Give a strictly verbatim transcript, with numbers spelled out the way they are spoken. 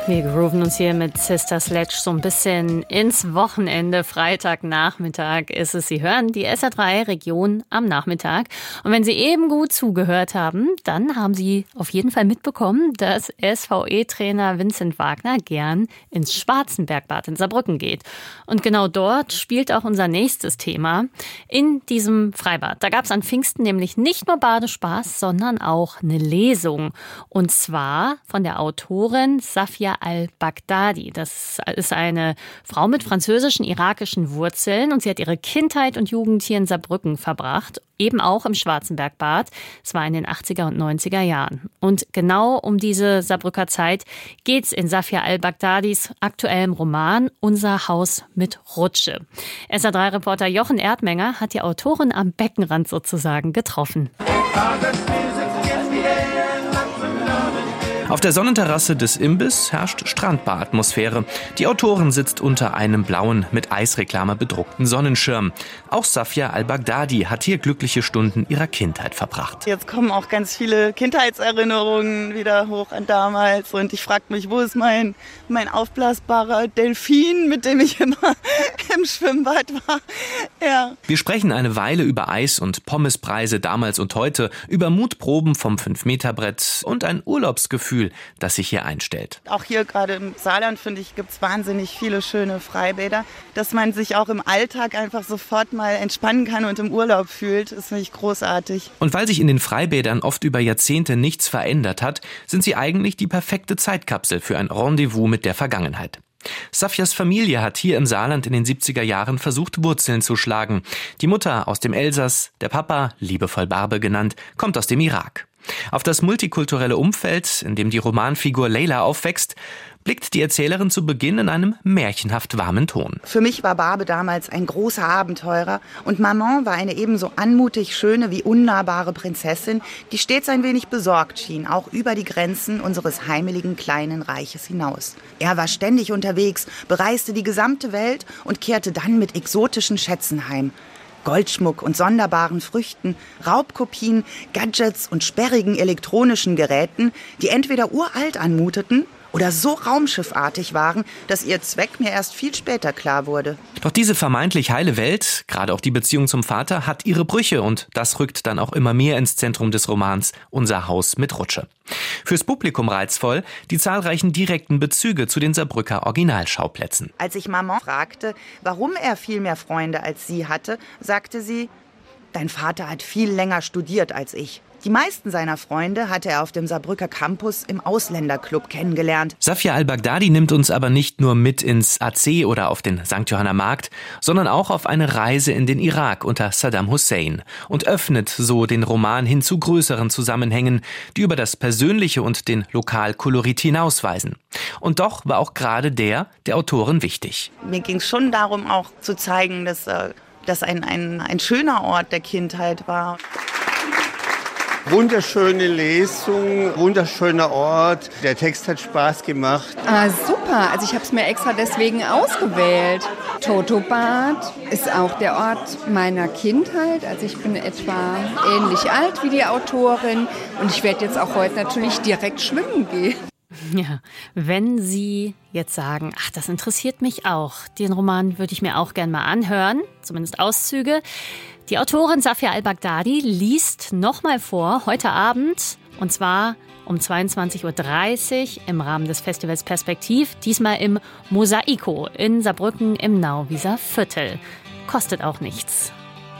Wir grooven uns hier mit Sister Sledge so ein bisschen ins Wochenende. Freitagnachmittag ist es. Sie hören die S R drei Region am Nachmittag. Und wenn Sie eben gut zugehört haben, dann haben Sie auf jeden Fall mitbekommen, dass S V E-Trainer Vincent Wagner gern ins Schwarzenbergbad in Saarbrücken geht. Und genau dort spielt auch unser nächstes Thema in diesem Freibad. Da gab es an Pfingsten nämlich nicht nur Badespaß, sondern auch eine Lesung. Und zwar von der Autorin Safia al-Baghdadi. Das ist eine Frau mit französischen, irakischen Wurzeln und sie hat ihre Kindheit und Jugend hier in Saarbrücken verbracht, eben auch im Schwarzenbergbad. Es war in den achtziger und neunziger Jahren. Und genau um diese Saarbrücker Zeit geht's in Safia al-Baghdadis aktuellem Roman Unser Haus mit Rutsche. S R drei Reporter Jochen Erdmenger hat die Autorin am Beckenrand sozusagen getroffen. Auf der Sonnenterrasse des Imbiss herrscht Strandbar-Atmosphäre. Die Autorin sitzt unter einem blauen, mit Eisreklame bedruckten Sonnenschirm. Auch Safia al-Baghdadi hat hier glückliche Stunden ihrer Kindheit verbracht. Jetzt kommen auch ganz viele Kindheitserinnerungen wieder hoch an damals. Und ich frage mich, wo ist mein, mein aufblasbarer Delfin, mit dem ich immer im Schwimmbad war. Ja. Wir sprechen eine Weile über Eis- und Pommespreise damals und heute, über Mutproben vom fünf Meter Brett und ein Urlaubsgefühl, das sich hier einstellt. Auch hier gerade im Saarland, finde ich, gibt es wahnsinnig viele schöne Freibäder. Dass man sich auch im Alltag einfach sofort mal entspannen kann und im Urlaub fühlt, ist wirklich großartig. Und weil sich in den Freibädern oft über Jahrzehnte nichts verändert hat, sind sie eigentlich die perfekte Zeitkapsel für ein Rendezvous mit der Vergangenheit. Safias Familie hat hier im Saarland in den siebziger Jahren versucht, Wurzeln zu schlagen. Die Mutter aus dem Elsass, der Papa, liebevoll Barbe genannt, kommt aus dem Irak. Auf das multikulturelle Umfeld, in dem die Romanfigur Leila aufwächst, blickt die Erzählerin zu Beginn in einem märchenhaft warmen Ton. Für mich war Barbe damals ein großer Abenteurer und Maman war eine ebenso anmutig schöne wie unnahbare Prinzessin, die stets ein wenig besorgt schien, auch über die Grenzen unseres heimeligen kleinen Reiches hinaus. Er war ständig unterwegs, bereiste die gesamte Welt und kehrte dann mit exotischen Schätzen heim. Goldschmuck und sonderbaren Früchten, Raubkopien, Gadgets und sperrigen elektronischen Geräten, die entweder uralt anmuteten oder so raumschiffartig waren, dass ihr Zweck mir erst viel später klar wurde. Doch diese vermeintlich heile Welt, gerade auch die Beziehung zum Vater, hat ihre Brüche und das rückt dann auch immer mehr ins Zentrum des Romans Unser Haus mit Rutsche. Fürs Publikum reizvoll die zahlreichen direkten Bezüge zu den Saarbrücker Originalschauplätzen. Als ich Maman fragte, warum er viel mehr Freunde als sie hatte, sagte sie, dein Vater hat viel länger studiert als ich. Die meisten seiner Freunde hatte er auf dem Saarbrücker Campus im Ausländerclub kennengelernt. Safia al-Baghdadi nimmt uns aber nicht nur mit ins A C oder auf den Sankt Johanner Markt, sondern auch auf eine Reise in den Irak unter Saddam Hussein und öffnet so den Roman hin zu größeren Zusammenhängen, die über das Persönliche und den Lokalkolorit hinausweisen. Und doch war auch gerade der der Autorin wichtig. Mir ging es schon darum, auch zu zeigen, dass äh, das ein, ein, ein schöner Ort der Kindheit war. Wunderschöne Lesung, wunderschöner Ort. Der Text hat Spaß gemacht. Ah, super. Also ich habe es mir extra deswegen ausgewählt. Totobad ist auch der Ort meiner Kindheit. Also ich bin etwa ähnlich alt wie die Autorin. Und ich werde jetzt auch heute natürlich direkt schwimmen gehen. Ja, wenn Sie jetzt sagen, ach, das interessiert mich auch, den Roman würde ich mir auch gern mal anhören, zumindest Auszüge. Die Autorin Safia al-Baghdadi liest nochmal vor, heute Abend, und zwar um zweiundzwanzig Uhr dreißig im Rahmen des Festivals Perspektiv, diesmal im Mosaiko in Saarbrücken im Nauwieser Viertel. Kostet auch nichts.